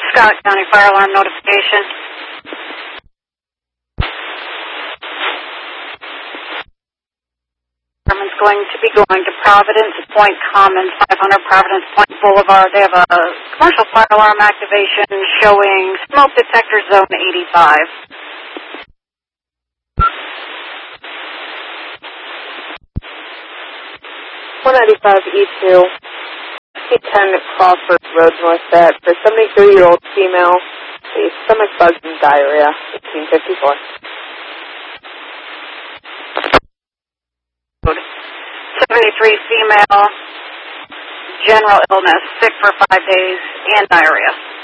Scott County Fire Alarm Notification. Department's going to be going to Providence Point Commons, 500 Providence Point Boulevard. They have a commercial fire alarm activation showing smoke detector zone 85. E2, C10 Crawford Road, North Bat, for 73-year-old female, a stomach bug and diarrhea, 1854. 73 female, general illness, sick for 5 days, and diarrhea.